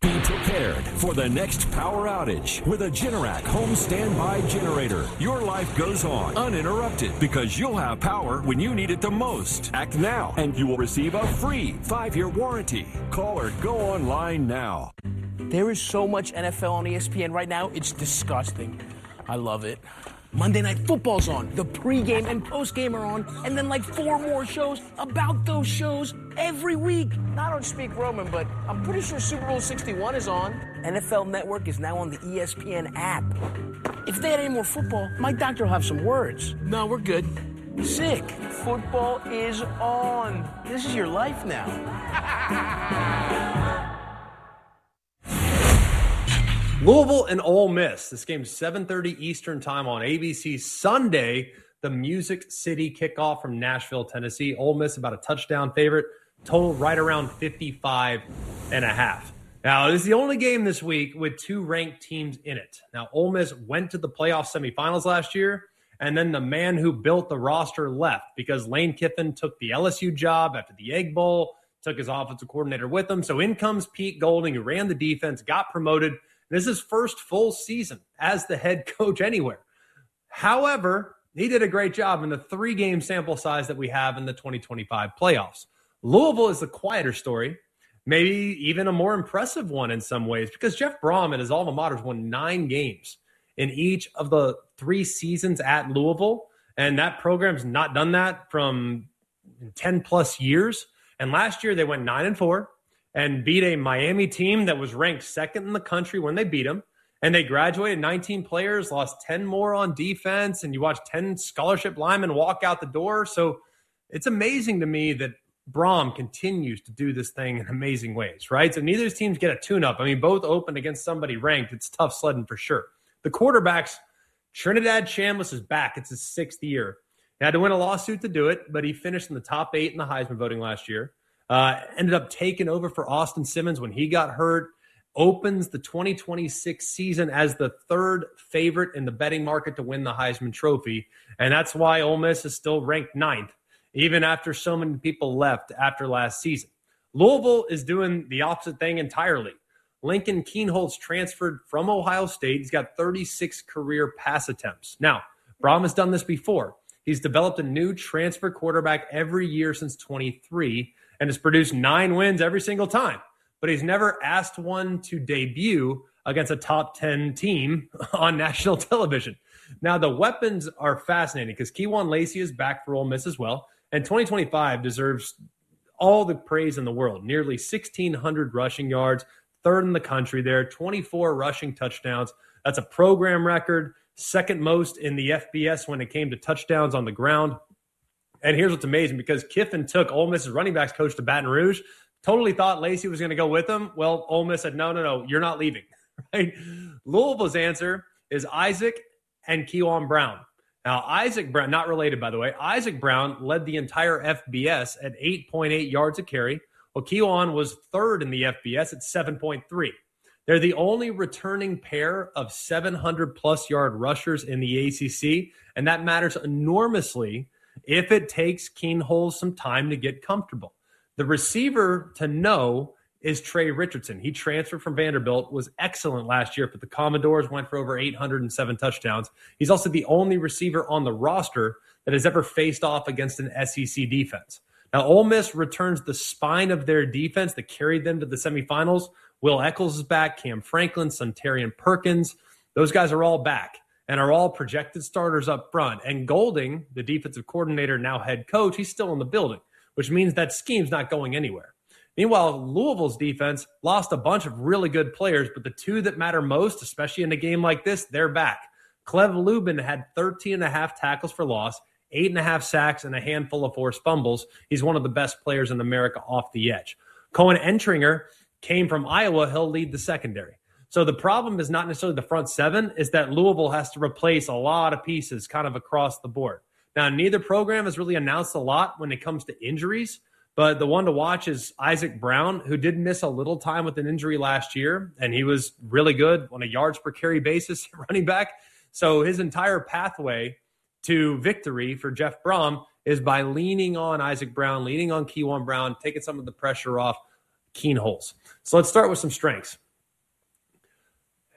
Be prepared for the next power outage with a Generac home standby generator. Your life goes on uninterrupted because you'll have power when you need it the most. Act now and you will receive a free 5-year warranty. Call or go online now. There is so much NFL on ESPN right now, it's disgusting. I love it. Monday Night Football's on, the pregame and postgame are on, and then like 4 more shows about those shows every week. I don't speak Roman, but I'm pretty sure Super Bowl 61 is on. NFL Network is now on the ESPN app. If they had any more football, my doctor will have some words. No, we're good. Sick. Football is on. This is your life now. Louisville and Ole Miss. This game's 7:30 Eastern time on ABC Sunday. The Music City kickoff from Nashville, Tennessee. Ole Miss about a touchdown favorite. Total right around 55.5. Now, this is the only game this week with 2 ranked teams in it. Now, Ole Miss went to the playoff semifinals last year, and then the man who built the roster left because Lane Kiffin took the LSU job after the Egg Bowl, took his offensive coordinator with him. So in comes Pete Golding, who ran the defense, got promoted. This is his first full season as the head coach anywhere. However, he did a great job in the 3-game sample size that we have in the 2025 playoffs. Louisville is the quieter story, maybe even a more impressive one in some ways, because Jeff Brom and his alma mater won 9 games in each of the 3 seasons at Louisville, and that program's not done that from 10-plus years. And last year they went 9-4. And beat a Miami team that was ranked second in the country when they beat them. And they graduated 19 players, lost 10 more on defense, and you watch 10 scholarship linemen walk out the door. So it's amazing to me that Brom continues to do this thing in amazing ways, right? So neither of these teams get a tune-up. I mean, both opened against somebody ranked. It's tough sledding for sure. The quarterbacks, Trinidad Chambliss is back. It's his 6th year. He had to win a lawsuit to do it, but he finished in the top 8 in the Heisman voting last year. Ended up taking over for Austin Simmons when he got hurt, opens the 2026 season as the 3rd favorite in the betting market to win the Heisman Trophy. And that's why Ole Miss is still ranked 9th, even after so many people left after last season. Louisville is doing the opposite thing entirely. Lincoln Kienholz transferred from Ohio State. He's got 36 career pass attempts. Now, Brom has done this before. He's developed a new transfer quarterback every year since 23 and has produced 9 wins every single time. But he's never asked one to debut against a top 10 team on national television. Now, the weapons are fascinating because Kejuan Lacey is back for Ole Miss as well. And 2025 deserves all the praise in the world. Nearly 1,600 rushing yards, 3rd in the country there, 24 rushing touchdowns. That's a program record, 2nd most in the FBS when it came to touchdowns on the ground. And here's what's amazing, because Kiffin took Ole Miss's running backs coach to Baton Rouge, totally thought Lacey was going to go with him. Well, Ole Miss said, no, you're not leaving. Right? Louisville's answer is Isaac and Kejuan Brown. Now, Isaac Brown, not related, by the way, Isaac Brown led the entire FBS at 8.8 yards a carry, while Kejuan was 3rd in the FBS at 7.3. They're the only returning pair of 700-plus yard rushers in the ACC, and that matters enormously if it takes Kienholz some time to get comfortable. The receiver to know is Trey Richardson. He transferred from Vanderbilt, was excellent last year for the Commodores, went for over 807 touchdowns. He's also the only receiver on the roster that has ever faced off against an SEC defense. Now, Ole Miss returns the spine of their defense that carried them to the semifinals. Will Eccles is back, Cam Franklin, Sunterian Perkins. Those guys are all back and are all projected starters up front. And Golding, the defensive coordinator, now head coach, he's still in the building, which means that scheme's not going anywhere. Meanwhile, Louisville's defense lost a bunch of really good players, but the 2 that matter most, especially in a game like this, they're back. Clev Lubin had 13.5 tackles for loss, 8.5 sacks, and a handful of forced fumbles. He's one of the best players in America off the edge. Cohen Entringer came from Iowa. He'll lead the secondary. So the problem is not necessarily the front 7, is that Louisville has to replace a lot of pieces kind of across the board. Now, neither program has really announced a lot when it comes to injuries, but the one to watch is Isaac Brown, who did miss a little time with an injury last year, and he was really good on a yards per carry basis running back. So his entire pathway to victory for Jeff Brom is by leaning on Isaac Brown, leaning on Kejuan Brown, taking some of the pressure off Kienholz. So let's start with some strengths.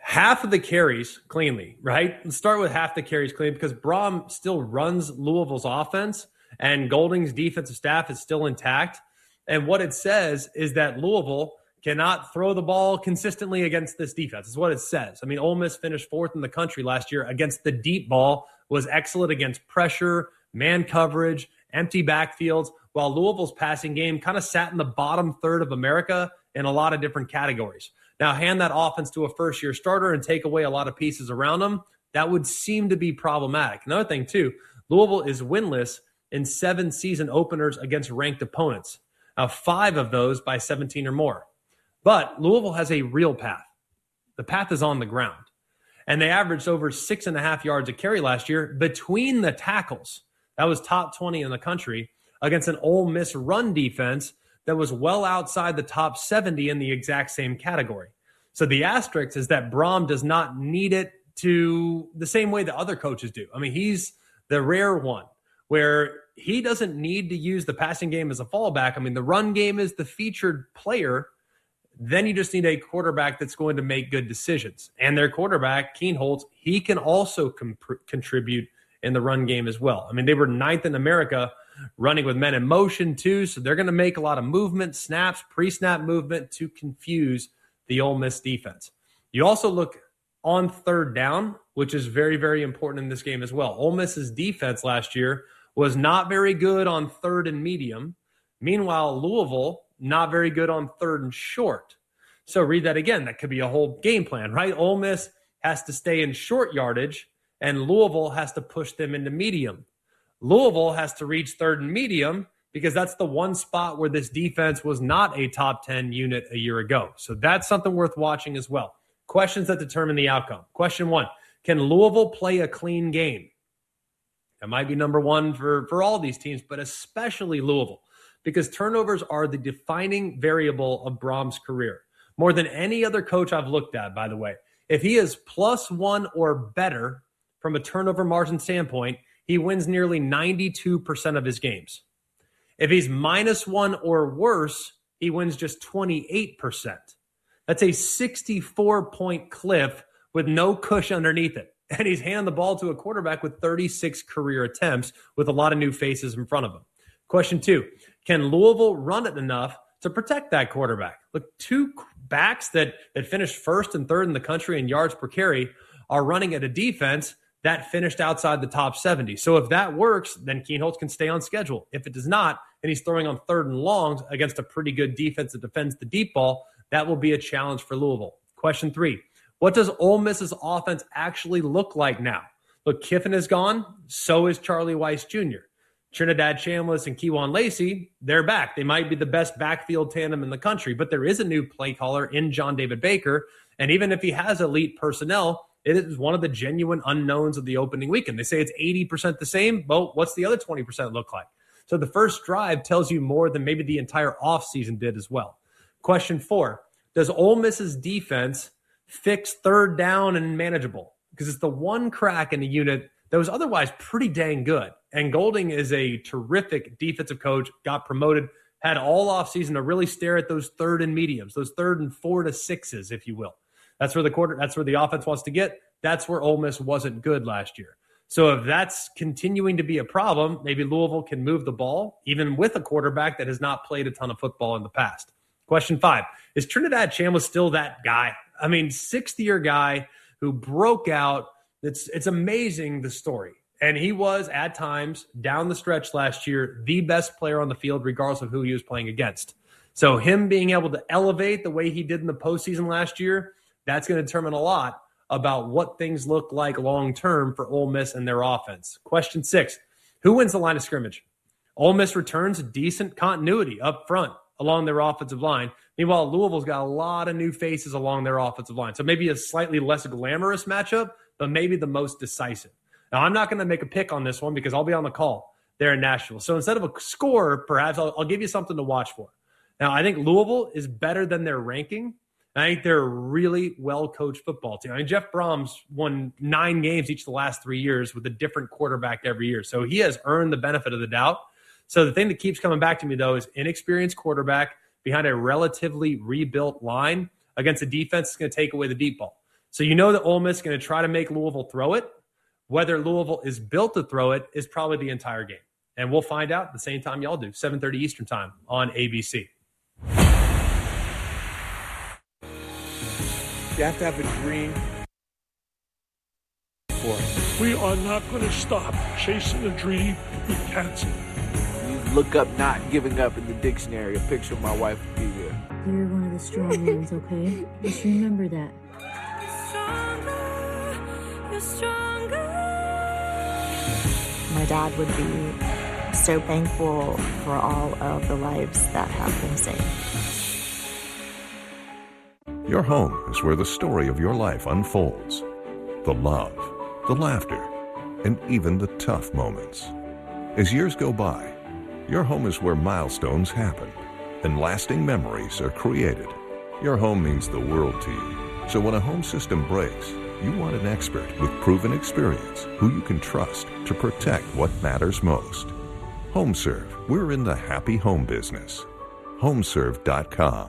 half of the carries cleanly, right? Let's start with half the carries clean because Brom still runs Louisville's offense and Golding's defensive staff is still intact. And what it says is that Louisville cannot throw the ball consistently against this defense. Is what it says. I mean, Ole Miss finished 4th in the country last year against the deep ball, was excellent against pressure, man coverage, empty backfields, while Louisville's passing game kind of sat in the bottom third of America in a lot of different categories. Now, hand that offense to a first-year starter and take away a lot of pieces around them, that would seem to be problematic. Another thing, too, Louisville is winless in 7 season openers against ranked opponents. Now, 5 of those by 17 or more. But Louisville has a real path. The path is on the ground. And they averaged over 6.5 yards a carry last year between the tackles. That was top 20 in the country against an Ole Miss run defense that was well outside the top 70 in the exact same category. So the asterisk is that Brom does not need it to the same way that other coaches do. I mean, he's the rare one where he doesn't need to use the passing game as a fallback. I mean, the run game is the featured player. Then you just need a quarterback that's going to make good decisions. And their quarterback, Kienholz, he can also contribute in the run game as well. I mean, they were 9th in America running with men in motion too, so they're going to make a lot of movement, snaps, pre-snap movement to confuse the Ole Miss defense. You also look on 3rd down, which is very, very important in this game as well. Ole Miss's defense last year was not very good on 3rd and medium. Meanwhile, Louisville, not very good on 3rd and short. So read that again. That could be a whole game plan, right? Ole Miss has to stay in short yardage, and Louisville has to push them into medium. Louisville has to reach 3rd and medium because that's the one spot where this defense was not a top 10 unit a year ago. So that's something worth watching as well. Questions that determine the outcome. Question 1, can Louisville play a clean game? That might be number 1 for all these teams, but especially Louisville, because turnovers are the defining variable of Brom's career. More than any other coach I've looked at, by the way. If he is +1 or better from a turnover margin standpoint, he wins nearly 92% of his games. If he's -1 or worse, he wins just 28%. That's a 64-point cliff with no cushion underneath it. And he's handing the ball to a quarterback with 36 career attempts with a lot of new faces in front of him. Question 2, can Louisville run it enough to protect that quarterback? Look, 2 backs that finished 1st and 3rd in the country in yards per carry are running at a defense that finished outside the top 70. So if that works, then Kienholz can stay on schedule. If it does not, and he's throwing on 3rd and longs against a pretty good defense that defends the deep ball, that will be a challenge for Louisville. Question 3, what does Ole Miss's offense actually look like now? Look, Kiffin is gone. So is Charlie Weiss Jr. Trinidad Chambliss and Kewan Lacey, they're back. They might be the best backfield tandem in the country, but there is a new play caller in John David Baker. And even if he has elite personnel, it is one of the genuine unknowns of the opening weekend. They say it's 80% the same. Well, what's the other 20% look like? So the first drive tells you more than maybe the entire offseason did as well. Question 4, does Ole Miss's defense fix 3rd down and manageable? Because it's the one crack in the unit that was otherwise pretty dang good. And Golding is a terrific defensive coach, got promoted, had all offseason to really stare at those 3rd and mediums, those 3rd and 4 to 6s, if you will. That's where the offense wants to get. That's where Ole Miss wasn't good last year. So if that's continuing to be a problem, maybe Louisville can move the ball, even with a quarterback that has not played a ton of football in the past. Question 5, is Trinidad Chambliss still that guy? I mean, 6th-year guy who broke out. It's amazing, the story. And he was, at times, down the stretch last year, the best player on the field, regardless of who he was playing against. So him being able to elevate the way he did in the postseason last year, that's going to determine a lot about what things look like long-term for Ole Miss and their offense. Question 6, who wins the line of scrimmage? Ole Miss returns decent continuity up front along their offensive line. Meanwhile, Louisville's got a lot of new faces along their offensive line. So maybe a slightly less glamorous matchup, but maybe the most decisive. Now, I'm not going to make a pick on this one because I'll be on the call there in Nashville. So instead of a score, perhaps I'll give you something to watch for. Now, I think Louisville is better than their ranking. I think they're a really well-coached football team. I mean, Jeff Brom's won 9 games each of the last 3 years with a different quarterback every year. So he has earned the benefit of the doubt. So the thing that keeps coming back to me, though, is inexperienced quarterback behind a relatively rebuilt line against a defense that's going to take away the deep ball. So you know that Ole Miss is going to try to make Louisville throw it. Whether Louisville is built to throw it is probably the entire game. And we'll find out the same time y'all do, 7:30 Eastern time on ABC. You have to have a dream for it. We are not going to stop chasing a dream we can't see. You look up not giving up in the dictionary, a picture of my wife would be there. You're one of the strong ones, okay? Just remember that. You're stronger. My dad would be so thankful for all of the lives that have been saved. Your home is where the story of your life unfolds. The love, the laughter, and even the tough moments. As years go by, your home is where milestones happen and lasting memories are created. Your home means the world to you. So when a home system breaks, you want an expert with proven experience who you can trust to protect what matters most. HomeServe, we're in the happy home business. HomeServe.com.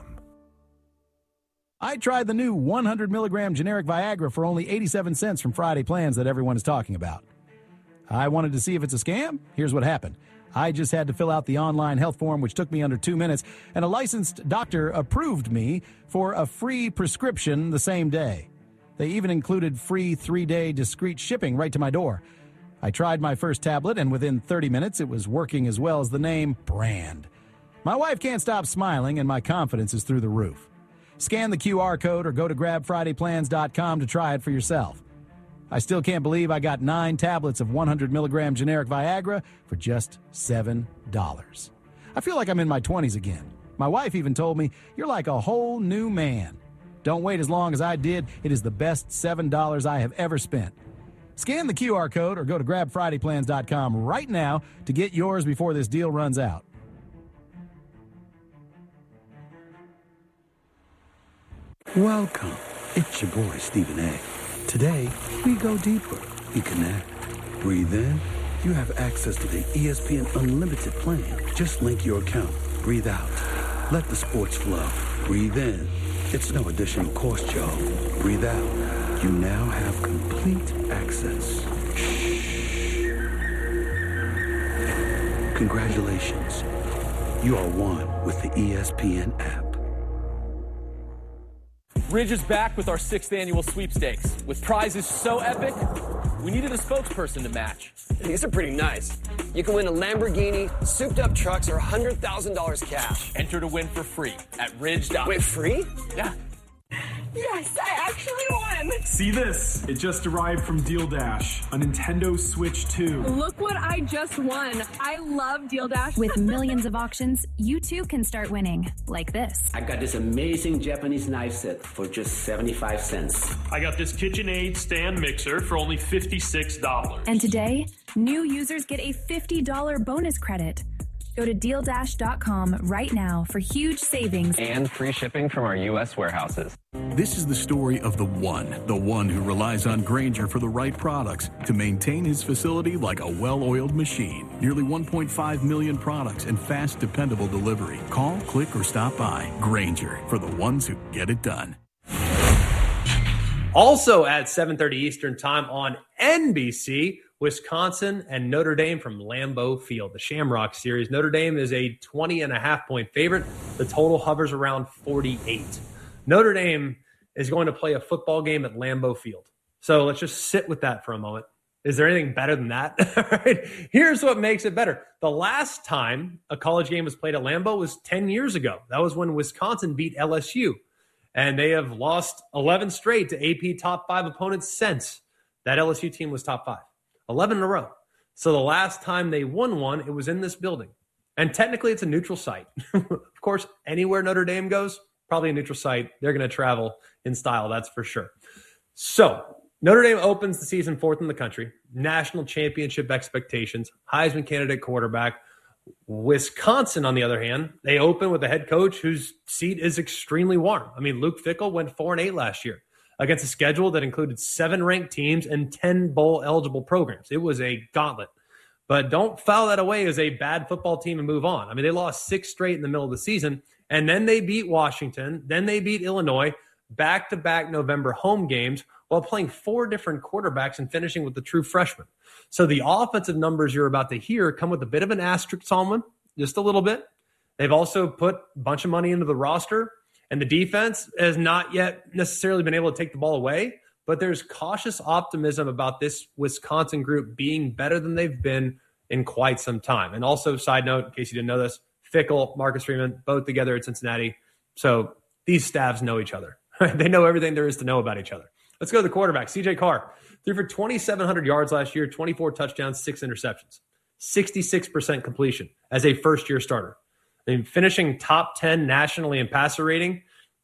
I tried the new 100 milligram generic Viagra for only 87 cents from Friday Plans that everyone is talking about. I wanted to see if it's a scam. Here's what happened. I just had to fill out the online health form, which took me under 2 minutes, and a licensed doctor approved me for a free prescription the same day. They even included free 3-day discreet shipping right to my door. I tried my first tablet, and within 30 minutes, it was working as well as the name brand. My wife can't stop smiling, and my confidence is through the roof. Scan the QR code or go to grabfridayplans.com to try it for yourself. I still can't believe I got 9 tablets of 100 milligram generic Viagra for just $7. I feel like I'm in my 20s again. My wife even told me, "You're like a whole new man." Don't wait as long as I did. It is the best $7 I have ever spent. Scan the QR code or go to grabfridayplans.com right now to get yours before this deal runs out. Welcome. It's your boy, Stephen A. Today, we go deeper. We connect. Breathe in. You have access to the ESPN Unlimited plan. Just link your account. Breathe out. Let the sports flow. Breathe in. It's no additional cost, y'all. Breathe out. You now have complete access. Shh. Congratulations. You are one with the ESPN app. Ridge is back with our 6th annual sweepstakes. With prizes so epic, we needed a spokesperson to match. These are pretty nice. You can win a Lamborghini, souped-up trucks, or $100,000 cash. Enter to win for free at ridge.com. Wait, free? Yeah. Yes, I actually won! See this? It just arrived from Deal Dash, a Nintendo Switch 2. Look what I just won. I love Deal Dash. With millions of auctions, you too can start winning, like this. I got this amazing Japanese knife set for just 75 cents. I got this KitchenAid stand mixer for only $56. And today, new users get a $50 bonus credit. Go to DealDash.com right now for huge savings and free shipping from our U.S. warehouses. This is the story of the one who relies on Grainger for the right products to maintain his facility like a well-oiled machine. Nearly 1.5 million products and fast, dependable delivery. Call, click, or stop by. Grainger, for the ones who get it done. Also at 7:30 Eastern time on NBC, Wisconsin and Notre Dame from Lambeau Field, the Shamrock Series. Notre Dame is a 20.5-point favorite. The total hovers around 48. Notre Dame is going to play a football game at Lambeau Field. So let's just sit with that for a moment. Is there anything better than that? All right. Here's what makes it better. The last time a college game was played at Lambeau was 10 years ago. That was when Wisconsin beat LSU. And they have lost 11 straight to AP top 5 opponents since. That LSU team was top 5. 11 in a row. So the last time they won one, it was in this building. And technically, it's a neutral site. Of course, anywhere Notre Dame goes, probably a neutral site. They're going to travel in style, that's for sure. So Notre Dame opens the season 4th in the country. National championship expectations. Heisman candidate quarterback. Wisconsin, on the other hand, they open with a head coach whose seat is extremely warm. I mean, Luke Fickell went 4-8 last year against a schedule that included 7 ranked teams and 10 bowl-eligible programs. It was a gauntlet. But don't foul that away as a bad football team and move on. I mean, they lost 6 straight in the middle of the season, and then they beat Washington. Then they beat Illinois. back-to-back November home games while playing 4 different quarterbacks and finishing with the true freshman. So the offensive numbers you're about to hear come with a bit of an asterisk on them, just a little bit. They've also put a bunch of money into the roster, and the defense has not yet necessarily been able to take the ball away, but there's cautious optimism about this Wisconsin group being better than they've been in quite some time. And also, side note, in case you didn't know this, Fickell, Marcus Freeman, both together at Cincinnati. So these staffs know each other. They know everything there is to know about each other. Let's go to the quarterback. CJ Carr threw for 2,700 yards last year, 24 touchdowns, 6 interceptions, 66% completion as a first-year starter. And finishing top 10 nationally in passer rating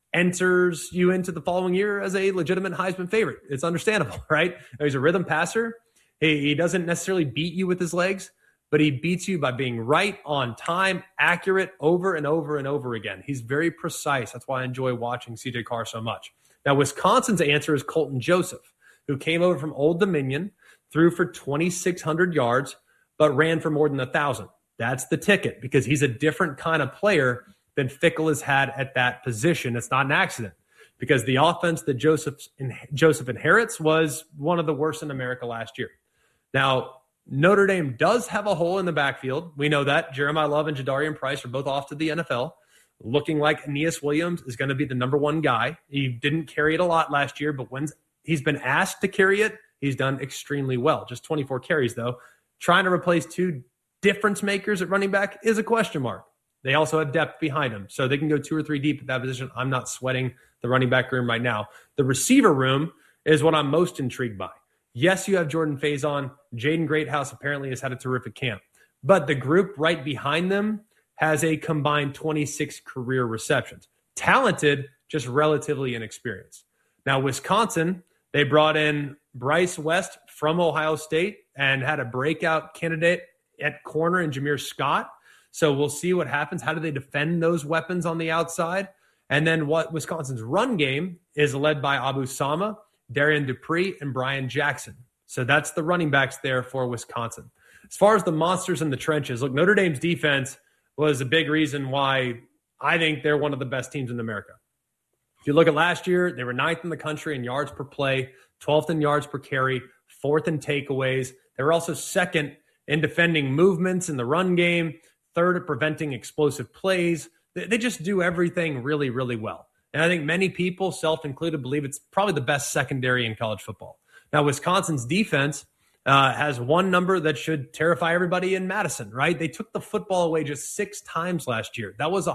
enters you into the following year as a legitimate Heisman favorite. It's understandable, right? He's a rhythm passer. He doesn't necessarily beat you with his legs, but he beats you by being right on time, accurate over and over and over again. He's very precise. That's why I enjoy watching CJ Carr so much. Now, Wisconsin's answer is Colton Joseph, who came over from Old Dominion, threw for 2,600 yards, but ran for more than 1,000. That's the ticket, because he's a different kind of player than Fickell has had at that position. It's not an accident, because the offense that Joseph inherits was one of the worst in America last year. Now, Notre Dame does have a hole in the backfield. We know that. Jeremiah Love and Jadarian Price are both off to the NFL, looking like Aeneas Williams is going to be the number one guy. He didn't carry it a lot last year, but when he's been asked to carry it, he's done extremely well. Just 24 carries, though. Trying to replace 2 difference makers at running back is a question mark. They also have depth behind him, so they can go 2 or 3 deep at that position. I'm not sweating the running back room right now. The receiver room is what I'm most intrigued by. Yes, you have Jordan Faison. Jaden Greathouse apparently has had a terrific camp. But the group right behind them has a combined 26 career receptions. Talented, just relatively inexperienced. Now, Wisconsin, they brought in Bryce West from Ohio State and had a breakout candidate at corner in Jameer Scott. So we'll see what happens. How do they defend those weapons on the outside? And then what Wisconsin's run game is led by Abu Sama, Darian Dupree, and Brian Jackson. So that's the running backs there for Wisconsin. As far as the monsters in the trenches, look, Notre Dame's defense was a big reason why I think they're one of the best teams in America. If you look at last year, they were 9th in the country in yards per play, 12th in yards per carry, 4th in takeaways. They were also 2nd in defending movements in the run game, 3rd at preventing explosive plays. They just do everything really, really well. And I think many people, self-included, believe it's probably the best secondary in college football. Now, Wisconsin's defense has one number that should terrify everybody in Madison, right? They took the football away just 6 times last year. That was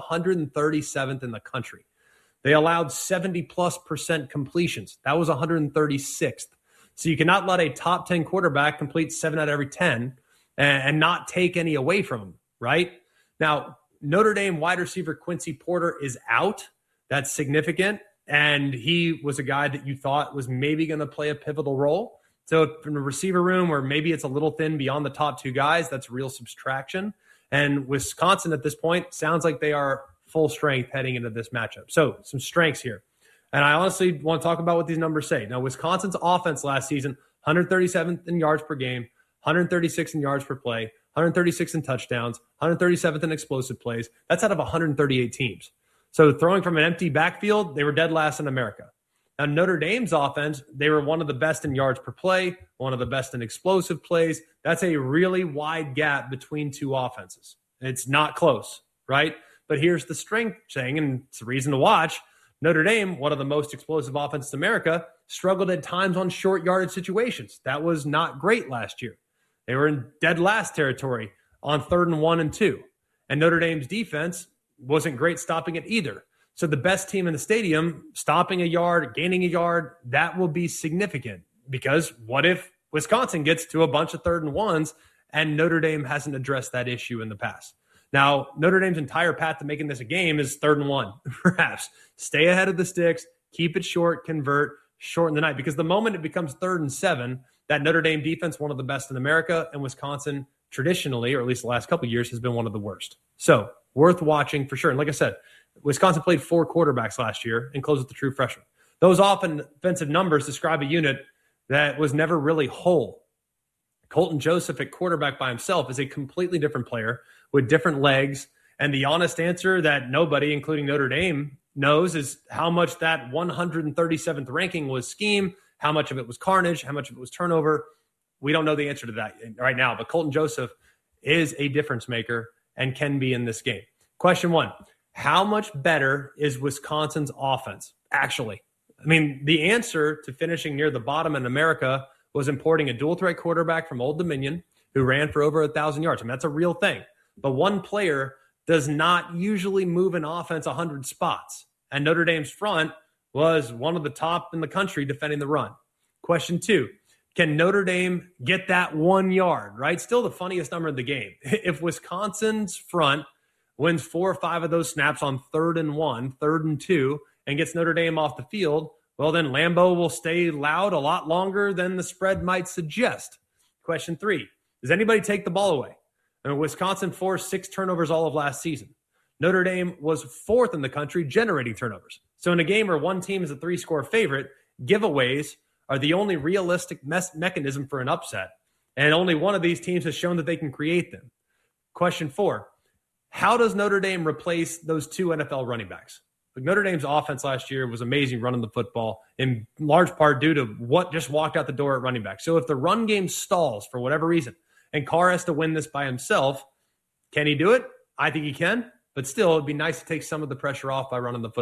137th in the country. They allowed 70+% completions. That was 136th. So you cannot let a top 10 quarterback complete 7 out of every 10 and not take any away from them, right? Now, Notre Dame wide receiver Quincy Porter is out. That's significant. And he was a guy that you thought was maybe going to play a pivotal role. So from the receiver room where maybe it's a little thin beyond the top 2 guys, that's real subtraction. And Wisconsin at this point sounds like they are full strength heading into this matchup. So some strengths here. And I honestly want to talk about what these numbers say. Now, Wisconsin's offense last season, 137th in yards per game, 136 in yards per play, 136 in touchdowns, 137th in explosive plays. That's out of 138 teams. So throwing from an empty backfield, they were dead last in America. Now, Notre Dame's offense, they were one of the best in yards per play, one of the best in explosive plays. That's a really wide gap between 2 offenses. It's not close, right? But here's the strength thing, and it's a reason to watch. Notre Dame, one of the most explosive offenses in America, struggled at times on short yardage situations. That was not great last year. They were in dead last territory on 3rd and 1 and 2. And Notre Dame's defense wasn't great stopping it either. So the best team in the stadium, stopping a yard, gaining a yard, that will be significant. Because what if Wisconsin gets to a bunch of 3rd and 1s and Notre Dame hasn't addressed that issue in the past? Now, Notre Dame's entire path to making this a game is 3rd and 1, perhaps. Stay ahead of the sticks, keep it short, convert, shorten the night. Because the moment it becomes 3rd and 7, that Notre Dame defense, one of the best in America, and Wisconsin traditionally, or at least the last couple of years, has been one of the worst. So worth watching for sure. And like I said, Wisconsin played 4 quarterbacks last year and closed with the true freshman. Those offensive numbers describe a unit that was never really whole. Colton Joseph at quarterback by himself is a completely different player with different legs. And the honest answer that nobody, including Notre Dame, knows is how much that 137th ranking was scheme, how much of it was carnage, how much of it was turnover. We don't know the answer to that right now, but Colton Joseph is a difference maker and can be in this game. Question 1, how much better is Wisconsin's offense? Actually, I mean, the answer to finishing near the bottom in America was importing a dual threat quarterback from Old Dominion who ran for over 1,000 yards. I mean, that's a real thing. But one player does not usually move an offense 100 spots. And Notre Dame's front was one of the top in the country defending the run. Question 2, can Notre Dame get that 1 yard, right? Still the funniest number in the game. If Wisconsin's front wins 4 or 5 of those snaps on 3rd and 1, 3rd and 2, and gets Notre Dame off the field, well, then Lambeau will stay loud a lot longer than the spread might suggest. Question 3, does anybody take the ball away? I mean, Wisconsin forced 6 turnovers all of last season. Notre Dame was 4th in the country generating turnovers. So in a game where one team is a 3-score favorite, giveaways are the only realistic mechanism for an upset. And only one of these teams has shown that they can create them. Question 4, how does Notre Dame replace those 2 NFL running backs? Like Notre Dame's offense last year was amazing running the football, in large part due to what just walked out the door at running back. So if the run game stalls for whatever reason, and Carr has to win this by himself, can he do it? I think he can. But still, it'd be nice to take some of the pressure off by running the football.